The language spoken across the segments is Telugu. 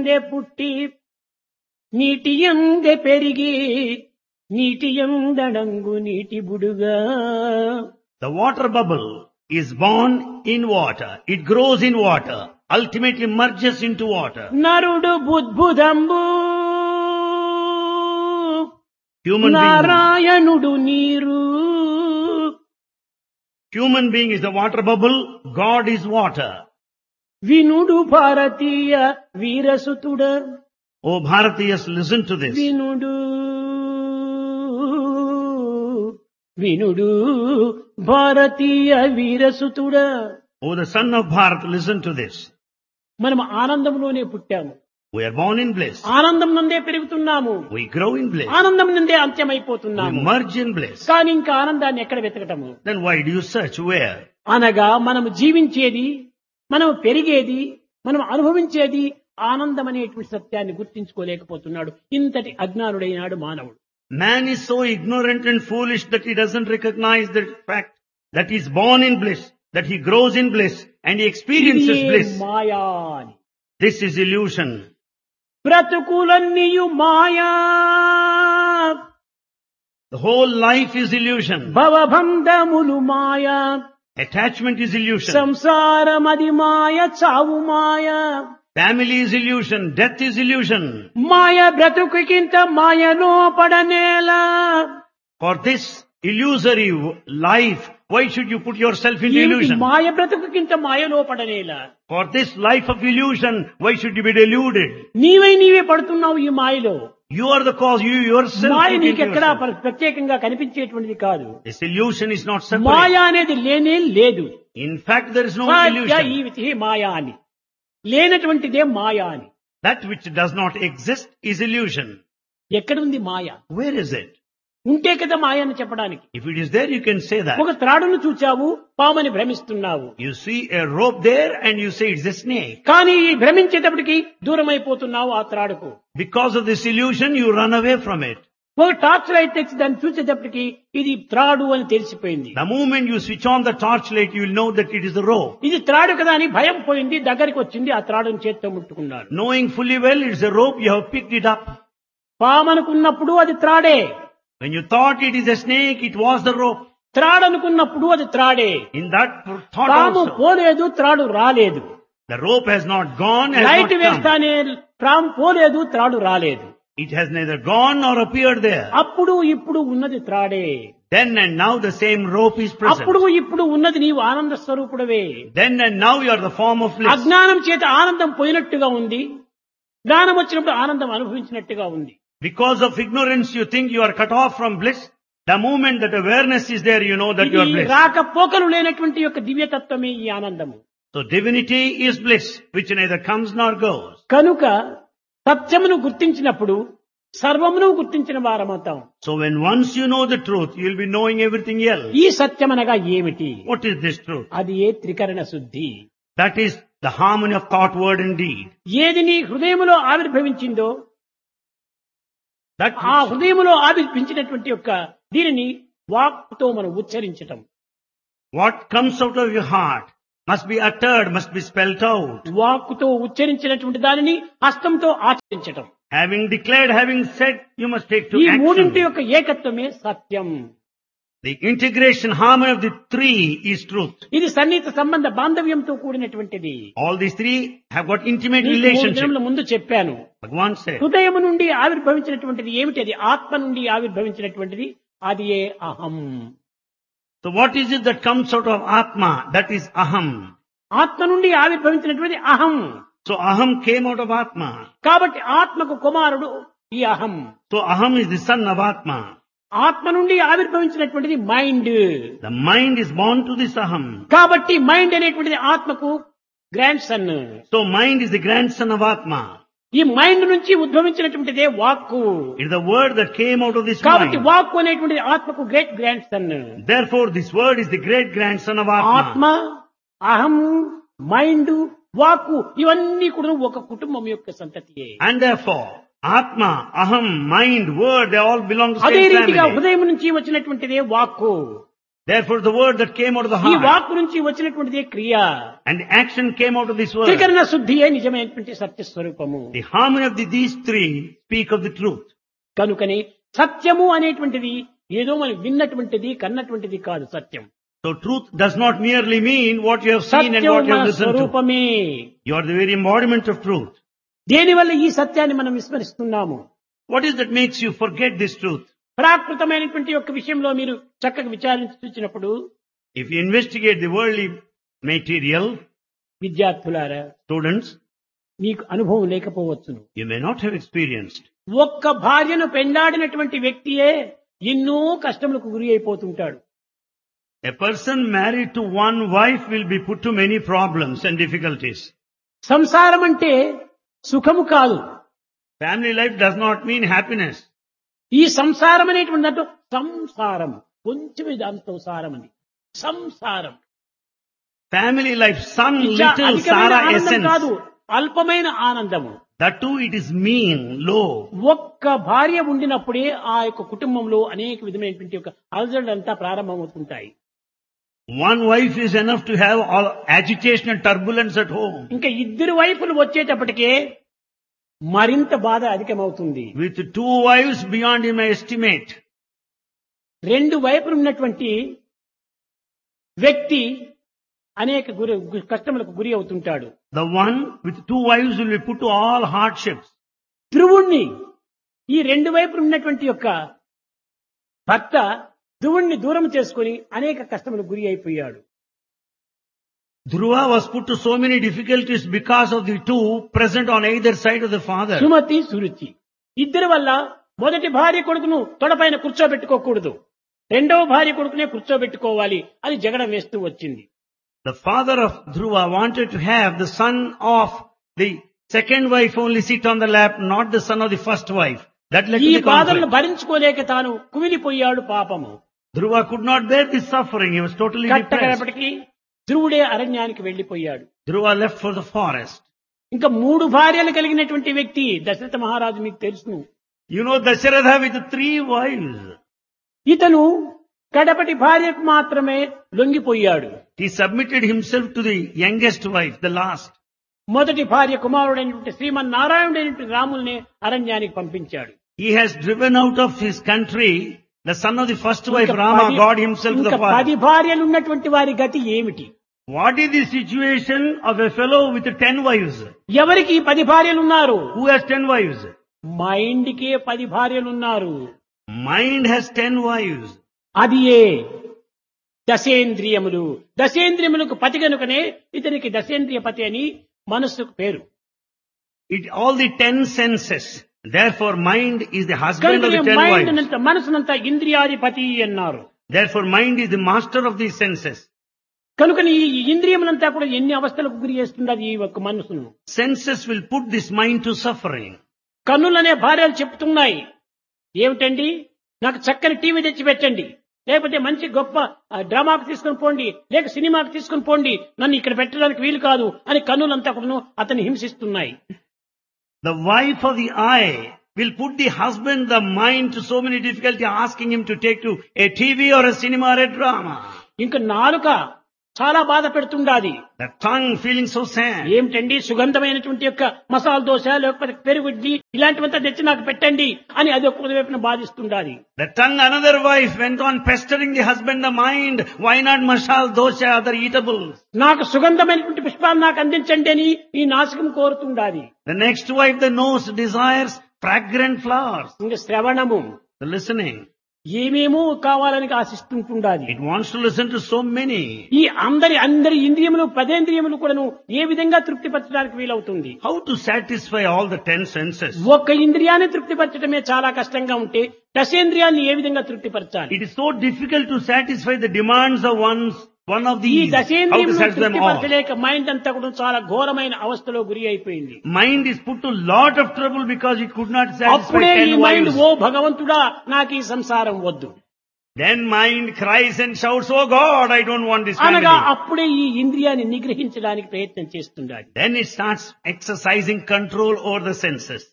యందే పుట్టి నీటి యందే పెరిగి నీటి యందడంగు నీటి బుడుగా. The water bubble is born in water. It grows in water. Ultimately merges into water. నరుడు బుద్భుదంబు Human being, నారాయణుడు నీరు. human being is the water bubble. God is water. వినుడు భారతీయ వీరసుతుడ. Oh Bharatiyas, listen to this. వినుడు వినుడు భారతీయ వీరసుతుడ. Oh the son of Bharat, listen to this. మనం ఆనందంలోనే పుట్టాము, We are born in bliss. ఆనందం నందే పెరుగుతున్నాము, We grow in bliss. ఆనందం నందే We అంత్యమైపోతున్నాము. merge in bliss. కానీ ఇంకా ఆనందాన్ని ఎక్కడ వెతకటము? Then why do you search? Where? అనగా మనము జీవించేది, మనం పెరిగేది, మనం అనుభవించేది ఆనందం అనేటువంటి సత్యాన్ని గుర్తించుకోలేకపోతున్నాడు. ఇంతటి అజ్ఞానుడైనాడు మానవుడు. Man is so ignorant and foolish that he doesn't recognize the fact that he is born in bliss, that he grows in bliss, and he experiences ఇదే bliss. మాయా అని. This is illusion. బ్రతుకులన్నీయు Maya, The whole life is illusion. భవబంధములు Maya, Attachment is illusion. సంసారమది మాయ, చావు మాయ. Family is illusion. Death is illusion. మాయ బ్రతుకుకింత మాయలో పడనేలా. For this illusory life, why should you put yourself in ఏమిటి illusion? మాయ బ్రతుకుకింత మాయలో పడనేలా? For this life of illusion, why should you be deluded? నీవే పడుతున్నావు ఈ మాయలో. You are the cause. You yourself. Maya put into నీకెక్కడా yourself. ప్రత్యేకంగా కనిపించేటువంటిది కాదు. This illusion is not Maya separate. అనేది లేనే లేదు. In fact, there is no illusion. ఈ మాయ అని, లేనటువంటిదే మాయ అని. That which does not exist is illusion. ఎక్కడుంది మాయ? Where is it? ఉంటే కదా మాయ అని చెప్పడానికి. If it is there, you can say that. ఒక త్రాడును చూచావు, పామని భ్రమిస్తున్నావు. You see a rope there and you say it's a snake. కానీ ఈ భ్రమించేటప్పటికి దూరం అయిపోతున్నావు ఆ త్రాడుకు. Because of this illusion, you run away from it. ఒక టార్చ్ లైట్ తెచ్చి దాన్ని చూసేటప్పటికి ఇది త్రాడు అని తెలిసిపోయింది. The moment you switch on the torchlight, you will know that it is a rope. ఇది త్రాడు కదా అని భయం పోయింది, దగ్గరికి వచ్చింది, ఆ త్రాడుని చేత్తో ముట్టుకున్నాడు. Knowing fully well it's a rope, you have picked it up. పామనుకున్నప్పుడు అది త్రాడే, When you thought it is a snake, it was the rope. త్రాడనుకున్నప్పుడు అది త్రాడే. In that thought పాము also, పోలేదు, త్రాడు రాలేదు. the rope has not gone, has light not come. వేస్తానే పాము పోలేదు, త్రాడు రాలేదు. It has neither gone nor appeared there. అప్పుడు ఇప్పుడు ఉన్నది త్రాడే. Then and now the same rope is present. అప్పుడు ఇప్పుడు ఉన్నది నీవు ఆనంద స్వరూపుడవే. Then and now you are the form of bliss. అజ్ఞానం చేత ఆనందం పోయినట్టుగా ఉంది, జ్ఞానం వచ్చినప్పుడు ఆనందం అనుభవించినట్టుగా ఉంది. Because of ignorance you think you are cut off from bliss. The moment that awareness is there, you know that you are ఇది bliss. రాకపోకలు లేనటువంటి యొక్క దివ్యతత్వమే ఈ ఆనందము. So divinity is bliss, which neither comes nor goes. కనుక సత్యమును గుర్తించినప్పుడు సర్వమును గుర్తించిన వారమవుతాం. So when once you know the truth, you will be knowing everything else. ఈ సత్యమనగా ఏమిటి? What is this truth? అది ఏ త్రికరణ శుద్ధి. That is the harmony of thought, word and deed. ఏది నీ హృదయములో ఆవిర్భవించిందో That ఆ హృదయములో ఆవిర్భించినటువంటి యొక్క దీనిని వాక్తో మనం ఉచ్చరించటం. what comes out of your heart must be uttered, must be spelt out. వాక్కుతో ఉచ్చరించినటువంటి దానిని హస్తంతో ఆచరించటం. Having declared, having said, you must take to ఈ మూడింటి action. యొక్క ఏకత్వమే సత్యం. The integration, harmony of the three is truth. ఇది సన్నిహిత సంబంధ బాంధవ్యంతో కూడినటువంటిది. All these three have got intimate నీకు 3 relationship. దినముల ముందు చెప్పాను. Bhagavan said. హృదయము నుండి ఆవిర్భవించినటువంటిది ఏమిటి? అది ఆత్మ నుండి ఆవిర్భవించినటువంటిది, అది ఏ అహం. So what is it that comes out of Atma? That is Aham. ఆత్మ నుండి ఆవిర్భవించినటువంటి అహం. So Aham came out of Atma. కాబట్టి ఆత్మకు కుమారుడు ఈ అహం. So Aham is the son of Atma. ఆత్మ నుండి ఆవిర్భవించినటువంటిది mind. The mind is born to this Aham. కాబట్టి మైండ్ అనేటువంటిది ఆత్మకు grand son. So mind is the grandson of Atma. ఈ మైండ్ నుంచి ఉద్భవించినటువంటిదే వాక్కు. It is the word that came out of this కాబట్టి mind. వాక్కు అనేటువంటిది ఆత్మకు great grand son. Therefore this word is the great grandson of Atma. ఆత్మ, అహం, మైండ్, వాక్కు ఇవన్నీ కూడా ఒక కుటుంబం యొక్క సంతతియే. And therefore Atma, Aham, mind, word, they all belong to the అదే same రీతిగా family. హృదయం నుంచి వచ్చినటువంటిదే వాక్కు. Therefore the word that came out of the ఈ heart వాక్ నుంచి వచ్చినటువంటిదే క్రియ. and the action came out of this word. త్రికరణ శుద్ధియే నిజమైనటువంటి సత్య స్వరూపము. The harmony of these three speak of the truth. కనుకనే సత్యము అనేటువంటిది ఏదో మనం విన్నటువంటిది కన్నటువంటిది కాదు సత్యం. So truth does not merely mean what you have seen and Satyam what you మన have listened to. స్వరూపమే. You are the very embodiment of truth. దేనివల్ల ఈ సత్యాన్ని మనం విస్మరిస్తున్నాము? What is that makes you forget this truth? ప్రాకృతమైనటువంటి యొక్క విషయంలో మీరు చక్కగా విచారించి చూసినప్పుడు If you investigate the worldly material, విద్యార్థులారా students, మీకు అనుభవం లేకపోవచ్చును. you may not have experienced. ఒక్క భార్యను పెండాడినటువంటి వ్యక్తియే ఎన్నో కష్టములకు గురి అయిపోతుంటాడు. A person married to one wife will be put to many problems and difficulties. సంసారం అంటే సుఖము కాదు. Family life does not mean happiness. ఈ సంసారం అనేటువంటి దాంట్లో సంసారం కొంచెమే దాంతో సారం అని సంసారం Family life, some ఇంకా little అధికమైన Sara ఆనందం కాదు, essence. అల్పమైన ఆనందము. That too it is mean, low. ఒక్క భార్య ఉండినప్పుడే ఆ యొక్క కుటుంబంలో అనేక విధమైనటువంటి యొక్క అలజడులంతా ప్రారంభమవుతుంటాయి. One wife is enough to have all agitation and turbulence at home. ఇంకా ఇద్దరు వైపులు వచ్చేటప్పటికే మరింత బాధ అధికమవుతుంది. With two wives beyond my estimate. రెండు వైపులు ఉన్నటువంటి వ్యక్తి అనేక కష్టములకు గురి అవుతుంటాడు. The one with two wives will be put to all hardships. ధ్రువుణ్ణి ఈ రెండు వైపులు ఉన్నటువంటి యొక్క భర్త ధ్రువుణ్ణి దూరం చేసుకుని అనేక కష్టములకు గురి అయిపోయాడు. Dhruva was put to so many difficulties because of the two present on either side of the father. Sumathi Suruchi ఇద్దరి వల్ల మొదటి భార్య కొడుకును తొడపైన కూర్చోబెట్టుకోకూడదు, రెండవ భార్య కొడుకునే కూర్చోబెట్టుకోవాలి అని జగడం వేస్తూ వచ్చింది. The father of Dhruva wanted to have the son of the second wife only sit on the lap, not the son of the first wife. That led ఈ to the బాధలను conflict. భరించుకోలేక తాను కుమిలిపోయాడు పాపము. Dhruva could not bear this suffering. He was totally depressed. కట్టకడపటికి ధ్రువుడే అరణ్యానికి వెళ్లిపోయాడు. Dhruva left for the forest. ఇంకా మూడు భార్యలు కలిగినటువంటి వ్యక్తి దశరథ మహారాజు మీకు తెలుసును. You know Dasharatha with the three wives. ఇతను కడపటి భార్యకు మాత్రమే లొంగిపోయాడు. He submitted himself to the youngest wife, the last. మొదటి భార్య కుమారుడైనటువంటి శ్రీమన్నారాయణుడైనటువంటి రాముల్ని అరణ్యానికి పంపించాడు. He has driven out of his country the son of the first wife, ఇంకా Rama, 10 God himself to the ఇంకా forest. 10 భార్యలు ఉన్నటువంటి వారి గతి ఏమిటి? What is the situation of a fellow with 10 wives? ఎవరికి 10 భార్యలు ఉన్నారు? Who has 10 wives? మైండ్కే 10 భార్యలు ఉన్నారు. Mind has 10 wives. అది ఏ దశేంద్రియములు. దశేంద్రియములకు పతి కనుకనే ఇతనికి దశేంద్రియ పతి అని మనస్సుకు పేరు. All the 10 senses. Therefore mind is the husband of the 10 mind wives. మనసునంతా ఇంద్రియాధిపతి అన్నారు. Therefore mind is the master of these senses. కనుక ఈ ఇంద్రియములంతా కూడా ఎన్ని అవస్థలకు గురి చేస్తున్నది ఈ ఒక్క మనసును. Senses will put this mind to suffering. కన్నులనే భార్యలు చెప్తున్నాయి, ఏమిటండి నాకు చక్కని టీవీ తెచ్చి పెట్టండి, లేకపోతే మంచి గొప్ప డ్రామాకు తీసుకుని పోండి, లేక సినిమాకు తీసుకుని పోండి, నన్ను ఇక్కడ పెట్టడానికి వీలు కాదు అని కన్నులంతా కూడా అతన్ని హింసిస్తున్నాయి. The wife of the eye will put the husband, the mind to so many difficulty, asking him to take to a TV or a cinema or a drama. ఇంకా నాలుక చాలా బాధ పెడుతుండాది. The tongue feeling so sad. ఏమిటండి సుగంధమైనటువంటి యొక్క మసాలా దోశ లేకపోతే పెరుగుడ్లి ఇలాంటివంతా తెచ్చి నాకు పెట్టండి అని అది ఒక్క వైపున బాధిస్తుండాది. The tongue, another wife, went on pestering the husband, the mind. Why not masala dosha, other eatables? నాకు సుగంధమైనటువంటి పుష్పాలు నాకు అందించండి అని ఈ నాసికం కోరుతుండాది. The next wife, the nose, desires fragrant flowers. ఇంకా శ్రవణము, The listening. ఏమేమో కావాలని ఆశిస్తుంటుండాది. It wants to listen to so many. ఈ అందరి ఇంద్రియములు 10 ఇంద్రియములు కూడాను ఏ విధంగా తృప్తిపరచడానికి వీలవుతుంది? How to satisfy all the 10 senses? ఒక్క ఇంద్రియాన్ని తృప్తిపరచడమే చాలా కష్టంగా ఉంటే దశేంద్రియాన్ని ఏ విధంగా తృప్తిపరచాలి? It is so difficult to satisfy the demands of one of ఈ these. How to దశేంద్రియములను satisfy them all? తృప్తిపరచలేక mind అంతా కూడా చాలా ఘోరమైన అవస్థలో గురి అయిపోయింది. Mind is put to lot of trouble because it could not satisfy అప్పుడే ఈ 10 మైండ్ wives. ఓ భగవంతుడా నాకు ఈ సంసారం వద్దు Then mind cries and shouts, "Oh God, I don't want this అనగా family." అప్పుడే ఈ ఇంద్రియాన్ని నిగ్రహించడానికి ప్రయత్నం చేస్తుండాలి. Then it starts exercising control over the senses.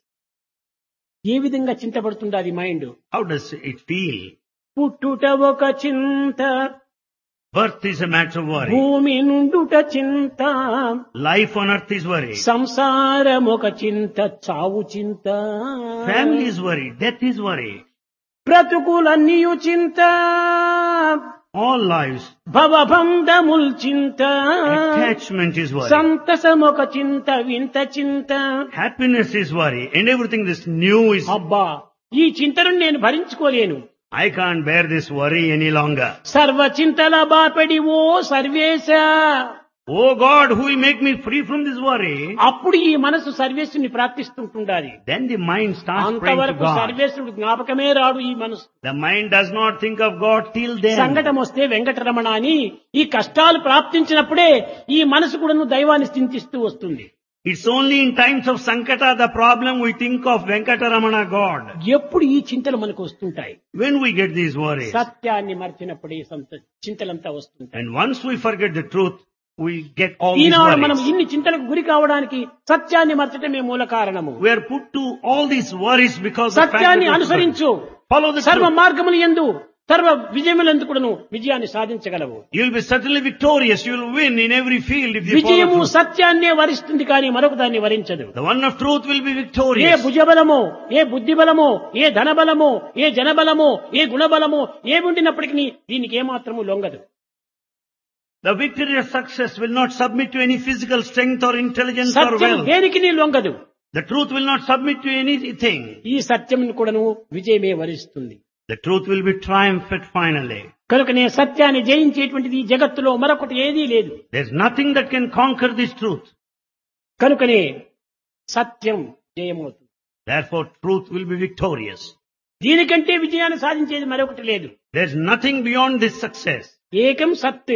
ఏ విధంగా చింతపడుతుండాలి mind? How does it feel? పుట్టుట ఒక చింత Birth is a matter of worry. భూమి నుండుట చింత, Life on earth is worry. సంసారం ఒక చింత, చావు చింత, Family is worry. Death is worry. బ్రతుకులన్నీయు చింత, All lives. భవబంధముల్ చింత, Attachment is worry. సంతసం ఒక చింత, వింత చింత. Happiness is worry. And everything this new is, అబ్బా, ఈ చింతను నేను భరించుకోలేను. I can't bear this worry any longer. సర్వ చింతల బాపెడి ఓ సర్వేశ. Oh God, who will make me free from this worry? అప్పుడు ఈ మనసు సర్వేశ్వరుని ప్రార్థిస్తుంటుండాలి. Then the mind starts praying to అంతవరకు God. సర్వేశ్వరుడు జ్ఞాపకమే రాడు ఈ మనసు. The mind does not think of God till then. సంకటం వస్తే వెంకటరమణ అని ఈ కష్టాలు ప్రాప్తించినప్పుడే ఈ మనసు కూడాను దైవాన్ని స్థితిస్తూ వస్తుంది. It's only in times of Sankata, the problem, we think of Venkataramana God. ఎప్పుడు ఈ చింతలు మనకు వస్తుంటాయి? When we get these worries. సత్యాన్ని మర్చినప్పుడు ఈ చింతలంతా వస్తుంటాయి. And once we forget the truth, we get all these ఈనాడు మనం worries. ఇన్ని చింతలకు గురి కావడానికి సత్యాన్ని మర్చటమే మూల కారణము. We are put to all these worries because of the fact సత్యాన్ని that we అనుసరించు, follow the సర్వ truth. మార్గములు యందు సర్వ విజయములందు కూడాను విజయాన్ని సాధించగలవు. You will be certainly victorious. You will win in every field if you follow Vijayamu truth. సత్యాన్నే వరిస్తుంది కానీ మరొక దాన్ని వరించదు. The one of truth will be A victorious. భుజబలమో, ఏ బుద్ధి బలమో, ఏ ధనబలమో, ఏ జనబలమో, ఏ గుణబలమో ఏముండినప్పటికీ దీనికి ఏమాత్రము లొంగదు. The victorious success will not submit to any physical strength or intelligence or Satyam wealth. దేనికి నీ లొంగదు. The truth will not submit to anything. ఈ సత్యం కూడాను విజయమే వరిస్తుంది. The truth will be triumphant finally. కనుకనే సత్యాన్ని జయించేటువంటిది ఈ జగత్తులో మరొకటి ఏదీ లేదు. There's nothing that can conquer this truth. కనుకనే సత్యం జయమవుతుంది. Therefore, truth will be victorious. దీనికంటే విజయాన్ని సాధించేది మరొకటి లేదు. There's nothing beyond this success. ఏకం సత్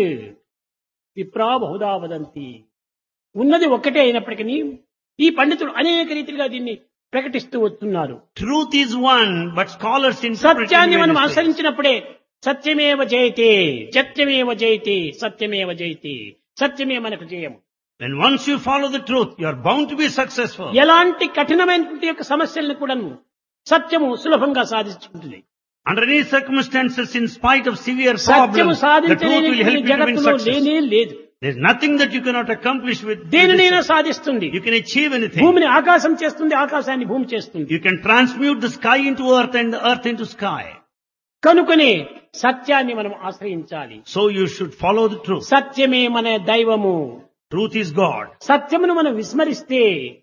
విప్రా బహుదా వదంతి. ఉన్నది ఒక్కటే అయినప్పటికీ ఈ పండితులు అనేక రీతిగా దీన్ని ప్రకటిస్తూ వస్తున్నారు. Truth is one, but scholars interpret it సత్యాన్ని in మనం various ways. అనుసరించినప్పుడే సత్యమేవ జయతే, సత్యమేవ జయతే, సత్యమేవ జయతే, సత్యమే మనకు జయం. When once you follow the truth, you are bound to be successful. ఎలాంటి కఠినమైనటువంటి యొక్క సమస్యలను కూడాను సత్యము సులభంగా సాధించుకుంటుంది. Under any circumstances, in spite of severe సత్యము problems, the truth will సాధించలేని help you to win జగత్తులో success. లేనే లేదు. There's nothing that you cannot accomplish with దేనినైనా this. సాధిస్తుంది. You can achieve anything. భూమిని ఆకాశం చేస్తుంది, ఆకాశాన్ని భూమి చేస్తుంది. You can transmute the sky into earth and the earth into sky. కనుకనే సత్యాన్ని మనం ఆశ్రయించాలి. So you should follow the truth. సత్యమే మన దైవము. Truth is God. సత్యమును మనం విస్మరిస్తే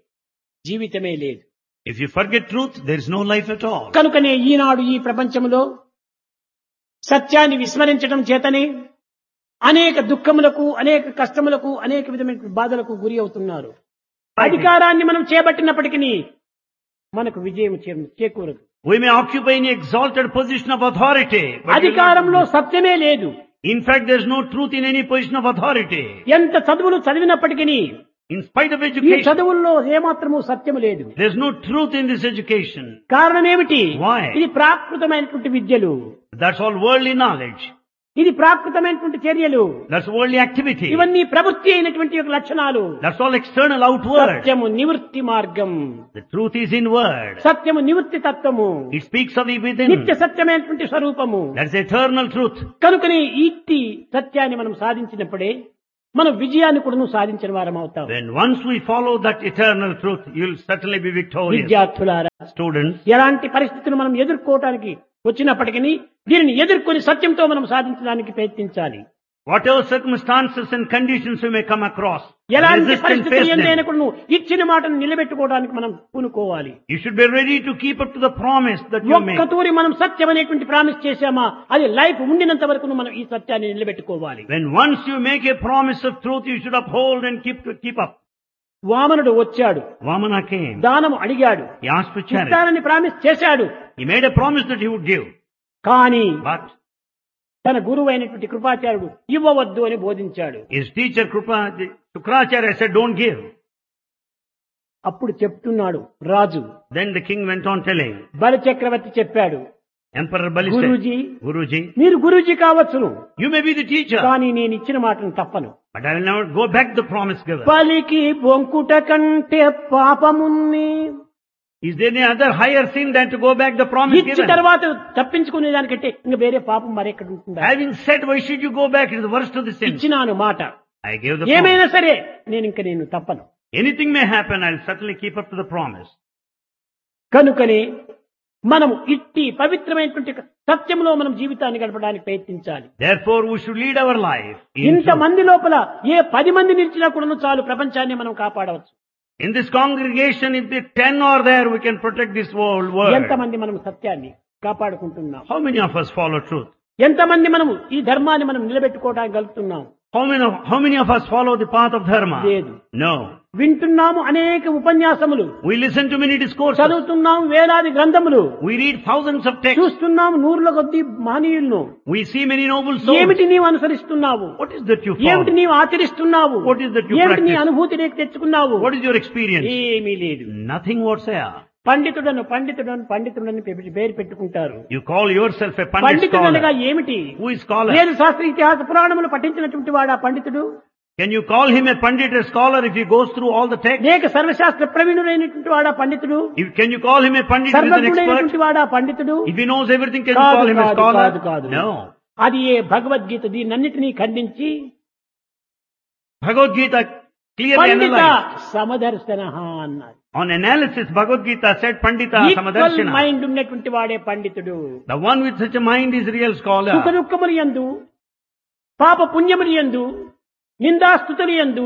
జీవితమే లేదు. If you forget truth, there is no life at all. కనుకనే ఈనాడు ఈ ప్రపంచంలో సత్యాన్ని విస్మరించడం చేతనే అనేక దుఃఖములకు, అనేక కష్టములకు, అనేక విధమైన బాధలకు గురి అవుతున్నారు. అధికారాన్ని మనం చేపట్టినప్పటికీ మనకు విజయం చేకూరదు. We may occupy any exalted position of authority, but we will అధికారంలో not- సత్యమే లేదు. in fact, there is no truth in any position of authority. ఎంత చదువులు చదివినప్పటికీ In spite of ఈ education, చదువుల్లో ఏమాత్రము సత్యము లేదు. there is no truth in this education. కారణం ఏమిటి? Why? ఇది ప్రాకృతమైనటువంటి విద్యలు, That's all worldly knowledge. ఇది ప్రాకృతమైనటువంటి చర్యలు, That's worldly activity. ఇవన్నీ ప్రవృత్తి అయినటువంటి యొక్క లక్షణాలు. That's all external, outward. సత్యము నివృత్తి మార్గం, The truth is inward. సత్యము నివృత్తి తత్వము, It speaks of the within. నిత్య సత్యమైనటువంటి స్వరూపము. That's eternal truth. కనుకనే ఇట్టి సత్యాన్ని మనం సాధించినప్పుడే మనం విజయాన్ని కూడా సాధించిన వారం అవుతాం. When once we follow that eternal truth, you'll certainly be victorious. విద్యార్థులారా, Students, ఎలాంటి పరిస్థితులు మనం ఎదుర్కోవటానికి వచ్చినప్పటికీ దీనిని ఎదుర్కొని సత్యంతో మనం సాధించడానికి ప్రయత్నించాలి. whatever circumstances and conditions we may come across, ఎలాంటి resist and పరిస్థితులు face ఎందైనా them. కూడా నువ్వు ఇచ్చిన మాటను నిలబెట్టుకోవడానికి మనం పూనుకోవాలి. You should be ready to keep up to the promise that you make. ఒక్క తూరి మనం సత్యం అనేటువంటి ప్రామిస్ చేశామా, అది లైఫ్ ఉండినంత వరకు మనం ఈ సత్యాన్ని నిలబెట్టుకోవాలి. When once you make a promise of truth, you should uphold and keep up. వామనుడు వచ్చాడు, Vamana came. దానము అడిగాడు, He asked for charity. ఇస్తానని ప్రామిస్ చేశాడు. He made a promise that he would give. కానీ But తన గురువు అయినటువంటి కృపాచార్యుడు ఇవ్వవద్దు అని బోధించాడు. his teacher Shukracharya said, don't give. అప్పుడు చెప్తున్నాడు రాజు. Then the king went on telling. బలి చక్రవర్తి చెప్పాడు, Emperor Bali Guruji, said, Guruji, మీరు గురూజీ కావచ్చును, you may be the teacher, కానీ నేను ఇచ్చిన మాటను తప్పను. but I will never go back the promise given. బలికి బొంకుట కంటే పాపమున్ని Is there any other higher sin than to go back the promise ఇచ్చి given? తర్వాత తప్పించుకునే దానికంటే ఇంక వేరే పాపం మరెక్కడ ఉంటుందా? Having said, why should you go back? It is the worst of the sins. ఇచ్చినాను మాట, I gave the ఏమైనా promise. సరే నేను తప్పను. Anything may happen, I'll certainly keep up to the promise. కనుకనే మనము ఇట్టి పవిత్రమైనటువంటి సత్యంలో మనం జీవితాన్ని గడపడానికి ప్రయత్నించాలి. Therefore, we should lead our life in ఇంత truth. మంది లోపల ఏ 10 మంది నిలిచినా కూడా చాలు, ప్రపంచాన్ని మనం కాపాడవచ్చు. In this congregation, if the 10 are there, we can protect this whole world. ఎంతమంది మనం సత్యాన్ని కాపాడుకుంటున్నాం? How many of us follow truth? ఎంతమంది మనము ఈ ధర్మాన్ని మనం నిలబెట్టుకోవడానికి గలుగుతున్నాం? How many of us follow the path of dharma? లేదు. No. వింటున్నాము అనేక ఉపన్యాసములు, We listen to many discourses. చదువుతున్నాము వేలాది గ్రంథములు, We read thousands of texts. చూస్తున్నాము నూరుల కొద్ది మహనీయులను. We see many noble souls. ఏమిటి నీవు అనుసరిస్తున్నావు? What is that you ఏమిటి follow? నీవు ఆచరిస్తున్నావు? What is that you ఏమిటి నీ practice? అనుభూతి రేపు తెచ్చుకున్నావు? What is your experience? ఏమీ లేదు. Nothing whatsoever. పండితుడని పేరు పెట్టుకుంటారు. You call yourself a pandit పండితుడనగా scholar. ఏమిటి? Who is scholar? వేద శాస్త్ర ఇతిహాస పురాణములు పఠించినటువంటి వాడు ఆ పండితుడు. Can you call him a pandit, a scholar, if he goes through all the texts? అనేక సర్వశాస్త్ర ప్రవీణుడైనటువంటి వాడు ఆ పండితుడు. Can you call him a pandit who is an expert? సర్వజ్ఞుడైనటువంటి వాడు ఆ పండితుడు. If he knows everything, can you call him a scholar? కాదు. No. అది ఏ భగవద్గీత దీన్నన్నిటినీ ఖండించి Bhagavad Gita clearly పండిత analyzed. సమదర్శన అన్నారు. On analysis, Bhagavad Gita said Pandita equal Samadarshana. Mind ఉన్నటువంటి వాడే పండితుడు. The one with such a mind is real సుఖ scholar. దుఃఖములు యందు, పాప పుణ్యములు యందు, నిందాస్తుతులు యందు,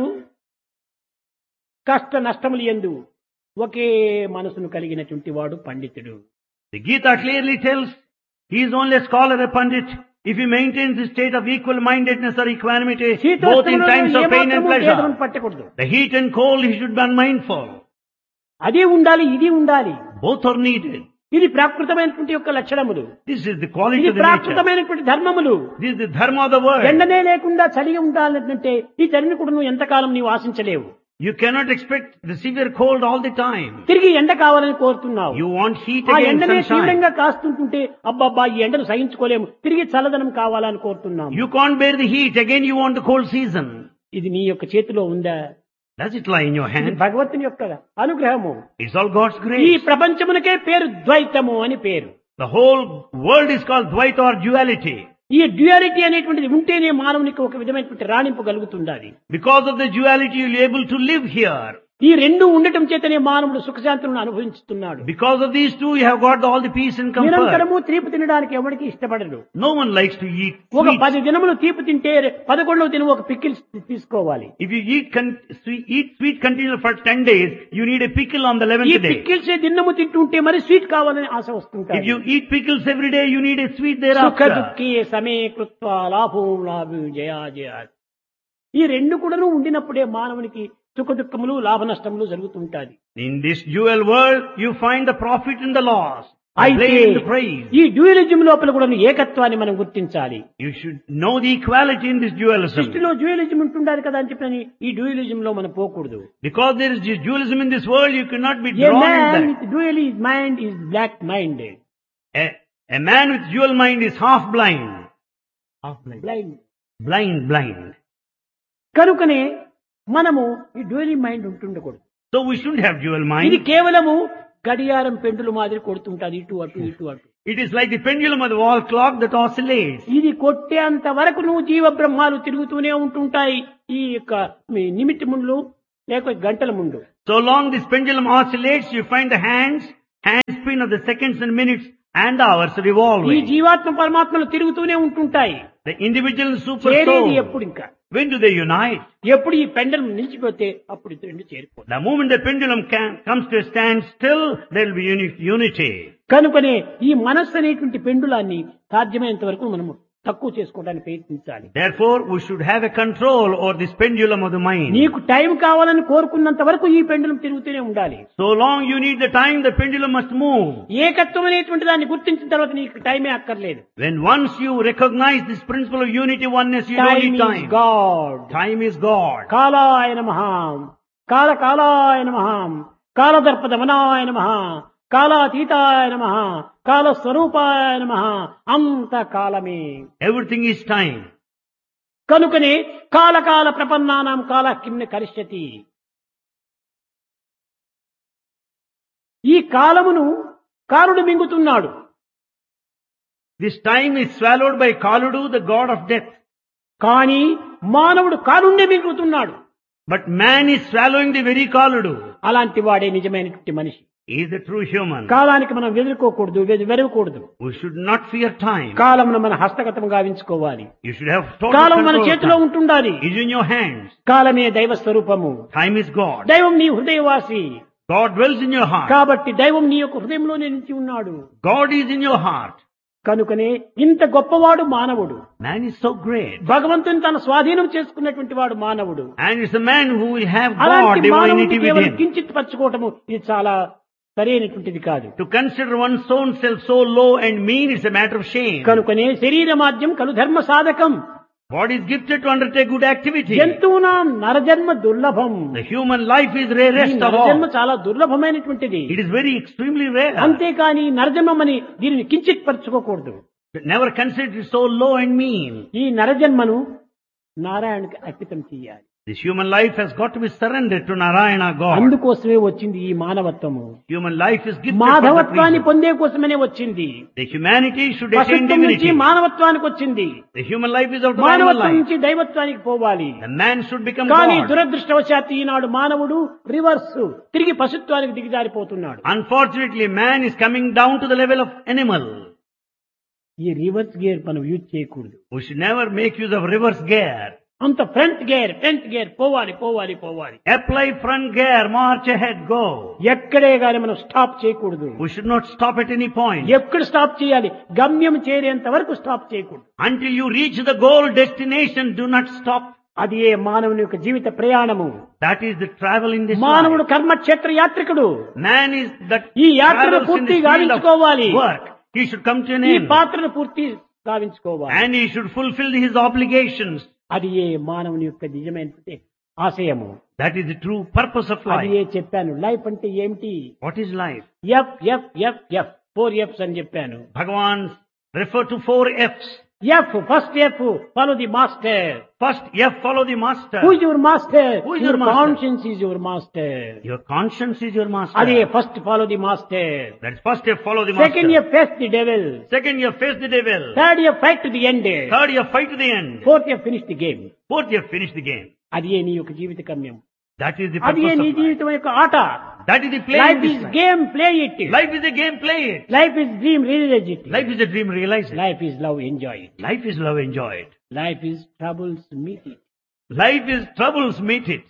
కష్ట నష్టములు యందు ఒకే మనసును కలిగినటువంటి వాడు పండితుడు. The Gita clearly tells he is only a scholar, a pandit, if he maintains the state of equal mindedness or equanimity, both in times of pain and pleasure. పట్టకూడదు. The heat and cold, he should be unmindful. అది ఉండాలి, ఇది ఉండాలి. Both are needed. ఇది ప్రాకృతమైనటువంటి యొక్క లక్షణములు. This is the quality ఇది of the nature. ప్రాకృతమైనటువంటి ధర్మములు. This is the dharma of the world. ఎండనే లేకుండా చలిగా ఉండాలంటే ఈ చలిని కూడా నువ్వు ఎంతకాలం నీవు ఆశించలేవు. You cannot expect the severe cold all the time. తిరిగి ఎండ కావాలని కోరుతున్నావు. You want heat ఆ again, ఎండనే sunshine. తీవ్రంగా కాస్తుంటుంటే అబ్బబ్బా ఈ ఎండను సహించుకోలేము, తిరిగి చల్లదనం కావాలని కోరుతున్నాము. You can't bear the heat, again you want the cold season. ఇది నీ యొక్క చేతిలో ఉందా? Does it lie in your ఇది hand? భగవంతుని యొక్క అనుగ్రహము. It's all God's ఈ grace. ప్రపంచమునకే పేరు ద్వైతము అని పేరు. The whole world is called Dvaita or duality. ఈ డ్యూయాలిటీ అనేటువంటిది ఉంటేనే మానవునికి ఒక విధమైనటువంటి రాణింపు కలుగుతుండాలి. Because of the duality, you'll be able to live here. ఈ రెండు ఉండటం చేతనే మానవుడు సుఖశాంతులను అనుభవిస్తున్నాడు. Because of these two, you have got all the peace and comfort. నిరంతరము తీపి తినడానికి ఎవరికి ఇష్టపడరు. No one likes to eat ఒక sweets. 10 దినములు తీపి తింటే 11వ దినం ఒక పికిల్ తీసుకోవాలి. If you eat sweet continually for 10 days, you need a pickle on the ఈ 11th day. పికిల్స్ దినము తింటుంటే మరి స్వీట్ కావాలని ఆశ If వస్తుంటారు. you eat pickles every day, you need a sweet సుఖ thereafter. దుఃఖే సమే కృత్వా లాభం లాభం జయా జయా. ఈ రెండు కూడాను ఉండినప్పుడే మానవునికి సుఖ దుఃఖములు లాభ నష్టములు జరుగుతుంటాయి. In this dual world, you find the profit and the loss, the అయితే blame and the praise. ఈ డ్యూయలిజం లోపల కూడా ఏకత్వాన్ని మనం గుర్తించాలి. You should know the equality in this dualism. సృష్టిలో డ్యూయలిజం ఉంటుండాలి కదా అని చెప్పి ఈ డ్యూయలిజం లో మనం పోకూడదు. Because there is dualism in this world, you cannot be A drawn in man that. with dual mind is black minded. A man with dual mind is half blind. Half blind. Blind. కనుకనే మనము ఈ dual mind ఉంటుండకూడదు. So we shouldn't have dual ఇది mind. కేవలము గడియారం పెండులు మాదిరి కొడుతుంటాది, ఇటు అటు ఇటు అటు. It is like the pendulum of the wall clock that oscillates. ఇది కొట్టేంత వరకు నువ్వు జీవ బ్రహ్మాలు తిరుగుతూనే ఉంటుంటాయి ఈ యొక్క నిమిటి ముందు లేక గంటల ముందు. So long this pendulum oscillates, you find the hand spin of the seconds and minutes and hours ఈ revolving. జీవాత్మ పరమాత్మలు తిరుగుతూనే ఉంటుంటాయి. The individual and super చేరేది soul, ఎప్పుడు ఇంకా when do they unite? ఎప్పుడు ఈ పెండలం నిలిచిపోతే అప్పుడు ఇది రెండు చేరిపోతాయి. The moment the pendulum comes to a standstill, there will be unity. కనుకనే ఈ మనస్సు అనేటువంటి పెండులాన్ని సాధ్యమైనంత వరకు మనము తక్కువ చేసుకోవడానికి ప్రయత్నించాలి. Therefore, we should have a control over this pendulum of the mind. నీకు టైం కావాలని కోరుకున్నంత వరకు ఈ పెండులం తిరుగుతూనే ఉండాలి. So long you need the time, the pendulum must move. ఏకత్వం అనేటువంటి దాన్ని గుర్తించిన తర్వాత నీకు టైమే అక్కర్లేదు. When once you recognize this principle of unity, oneness, you don't time need is time. God. Time is God. కాలాయ నమః, కాలాయ నమః, కాలదర్పదమనాయ నమః, కాలాతీతాయ నమః, కాలస్వరూపాయ నమః. అంత కాలమే. Everything is time. కనుకనే కాల ప్రపన్నానాం కాల కిమ్న కరిష్యతి. ఈ కాలమును కాలుడు మింగుతున్నాడు. This time is swallowed by Kaludu, the god of death. కానీ మానవుడు కాలుణ్ణి మింగుతున్నాడు. But man is swallowing the very Kaludu. అలాంటి వాడే నిజమైనటువంటి మనిషి. He is the true human. కాలానికి మనం వెదురుకోకూడదు, వెరవకూడదు. We should not fear time. కాలమును మన హస్తగతం గావించుకోవాలి. You should have total కాలం మన control of చేతిలో time. ఉంటుండాలి. It is in your hands. కాలమే దైవ స్వరూపము. Time is God. దైవం నీ హృదయవాసి. God dwells in your heart. కాబట్టి దైవం నీ యొక్క హృదయంలోనే నిలిచి ఉన్నాడు. God is in your heart. కనుకనే ఇంత గొప్పవాడు మానవుడు. Man is so great. భగవంతుని తన స్వాధీనం చేసుకున్నటువంటి వాడు మానవుడు. And it's a man who will have God, అలాంటి divinity మానవుడిని with కేవలం him. కించిత్ పరచుకోవటము ఇది చాలా సరైనటువంటిది కాదు. To consider one's own self so low and mean is a matter of shame. కనుకనే శరీరమాద్యం కలు ధర్మ సాధకం. Body is gifted to undertake good activity. జంతువునాం నరజన్మ దుర్లభం. The human life is ఈ rarest of నరజన్మ all. చాలా దుర్లభమైనటువంటిది. It is very extremely rare. అంతేకాని నరజన్మని దీనిని కించిత్ పరచుకోకూడదు. Never consider it so low and mean. ఈ నరజన్మను నారాయణకి అర్పితం చేయాలి. This human life has got to be surrendered to Narayana God. అందుకోసమే వచ్చింది ఈ మానవత్వము. Human life is gifted for that మాధవత్వాన్ని reason. పొందే కోసమనే వచ్చింది. The humanity should attain పశుత్వం నుంచి divinity. మానవత్వానికి వచ్చింది. The human life is out of animal మానవత్వం life. నుంచి దైవత్వానికి పోవాలి. The man should become కానీ God. దురదృష్టవశాత్తు ఈనాడు మానవుడు రివర్స్ తిరిగి పశుత్వానికి దిగజారిపోతున్నాడు. Unfortunately, man is coming down to the level of animal. ఈ రివర్స్ గేర్ మనం యూజ్ చేయకూడదు. We should never make use of reverse gear. అంత ఫ్రంట్ గేర్ పోవాలి. Apply front gear, march ahead, go. ఎక్కడే గాని మనం స్టాప్ చేయకూడదు. We should not stop at any point. ఎక్కడ స్టాప్ చేయాలి? గమ్యం చేరేంత వరకు స్టాప్ చేయకూడదు. Until you reach the goal destination, do not stop. అది ఏ మానవుని యొక్క జీవిత ప్రయాణము. That is the travel in this మానవుడు life. కర్మక్షేత్ర యాత్రికుడు. Man is that ఈ యాత్రను travels in పూర్తి this field of గావించుకోవాలి. work. He should come to an ఈ end. పాత్రను పూర్తి గావించుకోవాలి. And he should fulfill his obligations. అది ఏ మానవుని యొక్క నిజమైనటువంటి ఆశయము. That is the true purpose of అది life. ఏ చెప్పాను. లైఫ్ అంటే ఏమిటి? What is life? F 4 F's అని చెప్పాను. Bhagavan refer to 4 F's. First F follow the master. First F, follow the master. Who is your master? Who is your your master? Conscience is your master. Your conscience is your master. అదే first follow the master. That's first F, follow the second master. F face the devil. Second, you face the devil. Third F fight to the end. Third, you fight to the end. Fourth F finish the game. Fourth, you finish the game. అది ఏ నీ యొక్క జీవిత గమ్యం. That is the అది ఏ purpose నీ of life. జీవితం యొక్క ఆట. That is the play. Life is game play it. Life is a game, play it. Life is dream realise it. Life is a dream, realize it. Life is love enjoy it. Life is love, enjoy it. Life is troubles meet it. Life is troubles, meet it.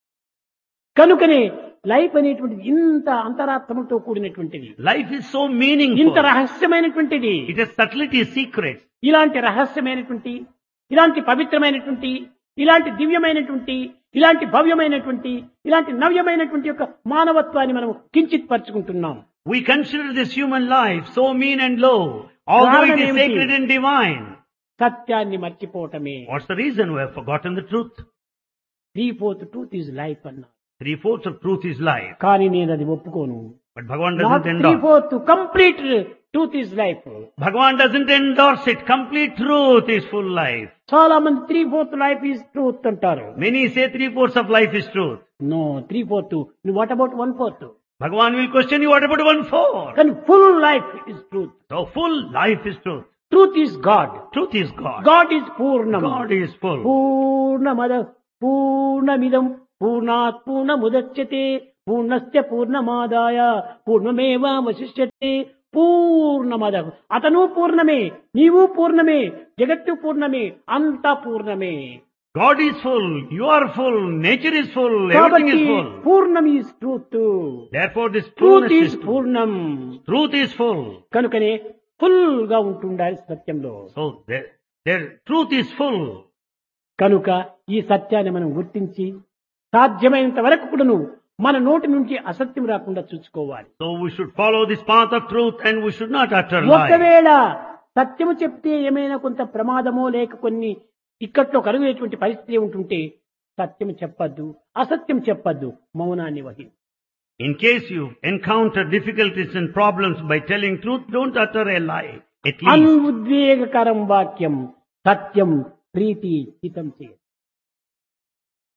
కనుకనే లైఫ్ అనేటువంటిది ఇంత అంతరాత్మతో కూడినటువంటిది. Life is so meaningful. ఇంత రహస్యమైనటువంటిది. It has subtlety, secrets. ఇలాంటి రహస్యమైనటువంటి, ఇలాంటి పవిత్రమైనటువంటి, ఇలాంటి దివ్యమైనటువంటి, ఇలాంటి భవ్యమైనటువంటి, ఇలాంటి నవ్యమైనటువంటి యొక్క మానవత్వాన్ని మనం కించిత్ పరుచుకుంటున్నాం. We consider this human life so mean and low, although it is కారణం ఏమిటి? sacred and divine. సత్యాన్ని మర్చిపోవటమే. What's the reason? We have forgotten the truth. 3/4 truth is life అన్నా. 3/4 of truth is life. కానీ నేను అది ఒప్పుకోను. But Bhagavan doesn't endorse. 3/4 complete truth is life. Bhagavan doesn't endorse it. Complete truth is full life. చాలా మంది 3/4 లైఫ్ ఈజ్ ట్రూత్ అంటారు. Many say 3/4 of life is truth. No 3/4. What about 1/4? Bhagavan will question you, what about 1/4? కానీ full life is truth. So full life is truth. Truth is God. Truth is God. God is పూర్ణం. God is full. పూర్ణమద పూర్ణమిదం పూర్ణాత్ పూర్ణముదచ్యతే పూర్ణస్య పూర్ణమాదాయ పూర్ణమేవావశిష్యతే. పూర్ణమద. అతను పూర్ణమే, నీవు పూర్ణమే, జగత్తు పూర్ణమే, అంతా పూర్ణమే. God is full. You are full. Nature is full. Everything కాబట్టి is full. పూర్ణం is truth. Therefore this truth truth is is full. పూర్ణం. Truth is full. కనుకనే ఫుల్ గా ఉంటుండాలి సత్యంలో. So their truth is full. కనుక ఈ సత్యాన్ని మనం గుర్తించి సాధ్యమైనంత వరకు కూడాను మన నోటి నుంచి అసత్యం రాకుండా చూసుకోవాలి. So we should follow this path of truth and we should not utter lies. ఒకవేళ సత్యము చెప్తే ఏమైనా కొంత ప్రమాదమో లేక కొన్ని ఇక్కట్లో కలుగునేటువంటి పరిస్థితి ఉంటుంటే సత్యం చెప్పద్దు, అసత్యం చెప్పద్దు, మౌనాన్ని వహి. In case you encounter difficulties and problems by telling truth, don't utter a lie. At least అనుద్వేగకరం వాక్యం సత్యం ప్రీతి హితం చేయ.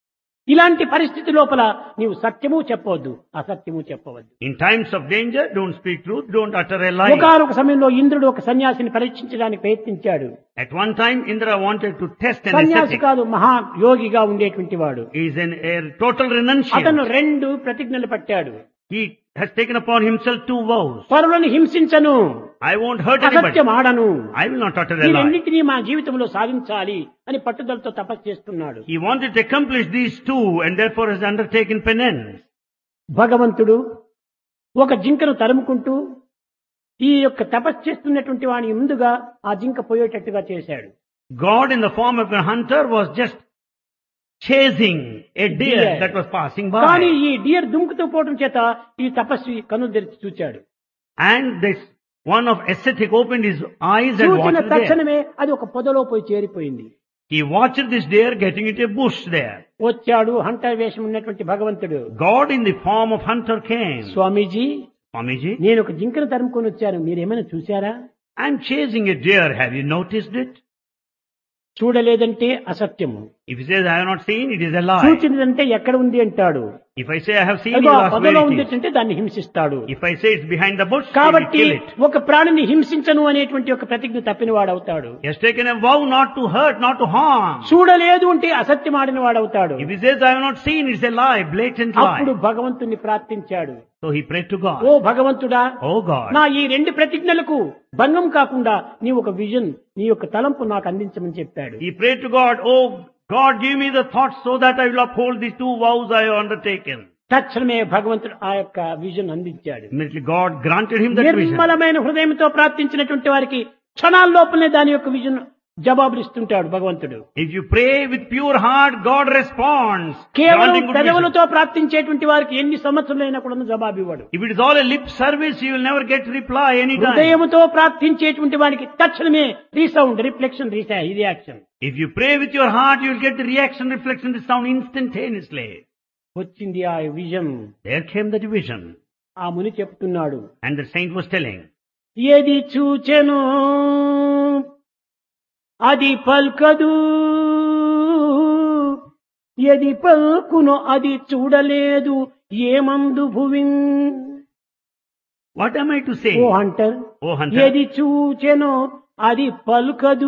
ఇలాంటి పరిస్థితి లోపల నీవు సత్యము చెప్పవద్దు, అసత్యము చెప్పవద్దు. In times of danger, don't speak truth, don't utter a lie. ఒకానొక సమయంలో ఇంద్రుడు ఒక సన్యాసిని పరీక్షించడానికి ప్రయత్నించాడు. At one time, Indra wanted to test an సన్యాసి ascetic. కాదు, మహా యోగిగా ఉండేటువంటి వాడు. He is a total renunciant. అతను 2 ప్రతిజ్ఞలు పట్టాడు. He has taken upon himself 2 vows. పరులను హింసించను, I won't hurt anybody. అసత్యం ఆడను, I will not utter ఈ a lie. రెండింటినీ మా జీవితంలో సాధించాలి అని పట్టుదలతో తపస్సు చేస్తున్నాడు. He wanted to accomplish these 2 and therefore has undertaken penance. భగవంతుడు ఒక జింకను తరుముకుంటూ ఈ యొక్క తపస్సు చేస్తున్నటువంటి వాని ముందుగా ఆ జింక పోయేటట్టుగా చేశాడు. God in the form of a hunter was just chasing a deer Deer. that was passing కానీ by. ఈ డియర్ దుంకుతూ పోవడం చేత ఈ తపస్వి కన్నులు తెరిచి చూచాడు. And this one of ascetic opened his eyes and చూచిన watched the deer. తక్షణమే అది ఒక పొదలో పోయి చేరిపోయింది. He watched this deer getting into a bush there. వచ్చాడు హంటర్ వేషం ఉన్నటువంటి భగవంతుడు. God in the form of hunter came. Swamiji, Swamiji, నేను ఒక జింకను తరుముకొని వచ్చాను, మీరేమైనా చూశారా? I'm chasing a deer. Have you noticed it? చూడలేదంటే అసత్యము, If he says I have not seen, it is a lie. చూచినదంటే ఎక్కడ ఉంది అంటాడు. If I say I have seen, అదిగో you ఆ ask పొదలో where ఉంది it is. అంటే దాన్ని హింసిస్తాడు. If I say it's behind the bush, he will కాబట్టి kill it. ఒక ప్రాణిని హింసించను అనేటువంటి ఒక ప్రతిజ్ఞ తప్పిన వాడవుతాడు. He has taken a vow not to hurt, not to harm. చూడలేదు అంటే అసత్యం ఆడిన వాడవుతాడు. If he says I have not seen, it's a lie, blatant అప్పుడు lie. భగవంతుని ప్రార్థించాడు. So he prayed to oh God. భగవంతుడా, Oh God, నా ఈ 2 ప్రతిజ్ఞలకు భంగం కాకుండా నీ ఒక విజన్, నీ యొక్క తలంపు నాకు అందించమని చెప్పాడు. he prayed to God, oh God, give me the thoughts so that I will uphold these 2 vows I have undertaken. తక్షణమే భగవంతుడు ఆ యొక్క విజన్ అందించాడు. Immediately God granted him that vision. నిర్మలమైన హృదయంతో ప్రార్థించినటువంటి వారికి క్షణాల లోపలనే దాని యొక్క విజన్ జవాబులు ఇస్తుంటాడు భగవంతుడు. If you pray with pure heart, God responds. కేవలం Granting good vision. పెదవులతో ప్రార్థించేటువంటి వారికి ఎన్ని సంవత్సరాలైనా కూడా జవాబు ఇవ్వడు. If it is all a lip service, you will never get reply anytime. హృదయముతో ప్రార్థించేటువంటి వారికి తక్షణమే resound, reflection, reaction If you pray with your heart, you will get the reaction, reflection, the sound instantaneously. వచ్చింది ఆ vision. There came the vision. ఆ ముని చెప్తున్నాడు, And the saint was telling, ఏది చూచెను అది పల్కదు, ఏది పల్కును అది చూడలేదు, ఏమందు భువిన్. what am I to say? Oh Hunter, O hunter, ఏది చూచెను అది పలుకదు.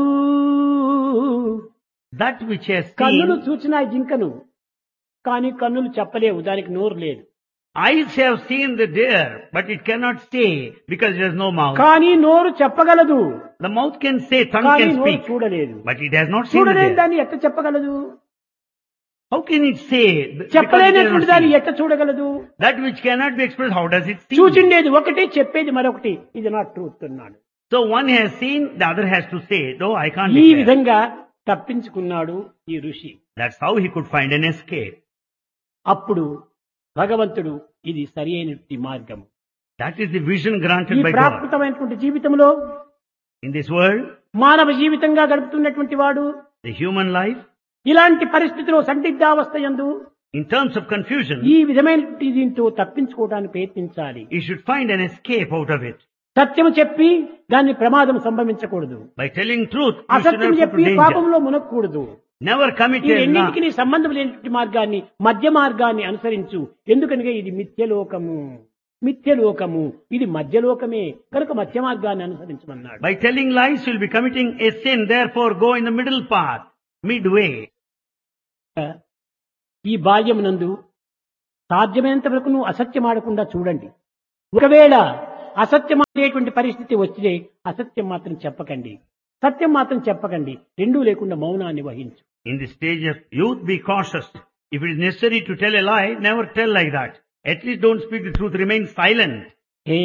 that which has కన్నులు seen, చూచిన జింకను, కానీ కన్నులు చెప్పలేవు, దానికి నోరు లేదు. eyes have seen the deer, but it cannot say because it has no mouth. కానీ నోరు చెప్పగలదు, The mouth can say, tongue కానీ can నోరు speak, చూడలేదు. but it has not seen the చూడలేని deer. దాన్ని ఎట్ట చెప్పగలదు? How can it say? Because it has చెప్పలేనటువంటి not దాన్ని seen. ఎట్ట చూడగలదు? That which cannot be expressed, how does it see? చూచిండేది ఒకటి, చెప్పేది మరొకటి. ఇది నాట్ ట్రూత్ అన్నాడు. So one has seen, the other has to say, no, I can't ఈ declare. విధంగా తప్పించుకున్నాడు ఈ ఋషి. That's how he could find an escape. అప్పుడు భగవంతుడు ఇది సరి అయినటువంటి మార్గం. That is the vision granted ఈ by God. ప్రాకృతమైనటువంటి జీవితంలో In this world, మానవ జీవితంగా గడుపుతున్నటువంటి వాడు the human life, ఇలాంటి పరిస్థితిలో సందిగ్ధావస్థ యందు in terms of confusion, ఈ విధమైనటువంటి దీంతో తప్పించుకోవడానికి ప్రయత్నించాలి. he should find an escape out of it. సత్యం చెప్పి దాన్ని ప్రమాదం సంభవించకూడదు. By telling truth, you should అసత్యం never చెప్పి put danger. పాపంలో మునక్కూడదు. Never commit ఈ a రెండింటికి సంబంధం లేనటువంటి మార్గాన్ని, మధ్య మార్గాన్ని అనుసరించు. ఎందుకనగా ఇది మిథ్యలోకము, మిథ్యలోకము, ఇది మధ్యలోకమే కనుక మధ్య మార్గాన్ని అనుసరించమన్నాడు. By telling lies, you will be committing a sin. Therefore, go in the middle path, midway. ఈ బాల్యమునందు సాధ్యమైనంత వరకు నువ్వు అసత్యం ఆడకుండా చూడండి. ఒకవేళ అసత్యం అనేటువంటి పరిస్థితి వస్తే అసత్యం మాత్రం చెప్పకండి, సత్యం మాత్రం చెప్పకండి. రెండూ లేకుండా మౌనాన్ని వహించు. In the stage of youth, be cautious. If it is necessary to tell a lie, never tell like that. At least don't speak the truth, remain silent.